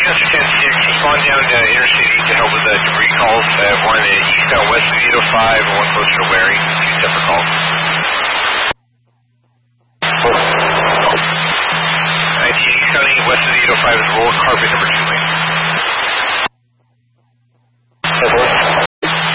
Chester 10-6, respond down to Interstate 8 to help with debris calls. One eastbound west of 805 and one closer to Waring. Two separate calls. 19 East County, west of the 805 is roller carpet number 2.